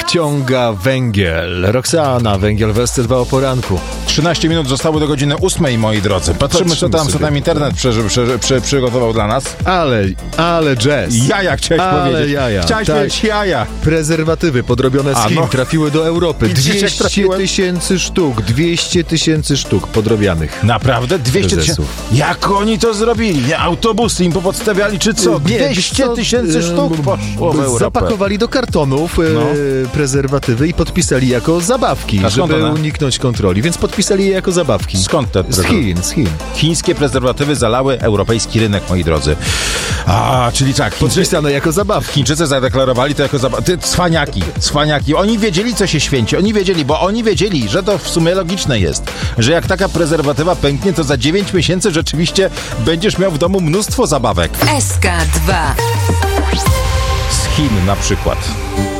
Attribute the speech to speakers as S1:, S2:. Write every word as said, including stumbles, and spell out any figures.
S1: wciąga węgiel. Roxana, węgiel w S C dwa o poranku.
S2: trzynaście minut zostało do godziny ósmej, moi drodzy. Patrzymy,
S1: Patrzymy
S2: co tam, co
S1: sobie.
S2: tam internet przy, przy, przy, przygotował dla nas.
S1: Ale, ale jazz.
S2: Jaja chciałeś
S1: Ale
S2: powiedzieć.
S1: jaja,
S2: Chciałeś
S1: tak.
S2: powiedzieć jaja.
S1: Prezerwatywy podrobione z
S2: A,
S1: Chin
S2: no.
S1: trafiły do Europy.
S2: I widzisz, jak
S1: dwieście
S2: trafiłem?
S1: tysięcy sztuk. dwieście tysięcy sztuk podrobianych.
S2: Naprawdę? dwieście tysięcy?
S1: Prezesów.
S2: Jak oni to zrobili? Nie, autobusy im popodstawiali, czy co?
S1: Nie,
S2: dwieście tysięcy
S1: co,
S2: sztuk
S1: e,
S2: poszło w Europę.
S1: Zapakowali do kartonów e,
S2: No.
S1: prezerwatywy i podpisali jako zabawki,
S2: A skąd
S1: żeby
S2: one?
S1: uniknąć kontroli, więc podpisali je jako zabawki.
S2: Skąd te
S1: Z
S2: prezerwatywy?
S1: Chin, z Chin.
S2: Chińskie prezerwatywy zalały europejski rynek, moi drodzy. A, czyli tak, Chińczycy,
S1: Podpisane jako zabawki.
S2: Chińczycy zadeklarowali to jako zabawki. Cwaniaki, cwaniaki. Oni wiedzieli, co się święci. Oni wiedzieli, bo oni wiedzieli, że to w sumie logiczne jest, że jak taka prezerwatywa pęknie, to za dziewięć miesięcy rzeczywiście będziesz miał w domu mnóstwo zabawek.
S3: S K dwa.
S2: Z Chin na przykład.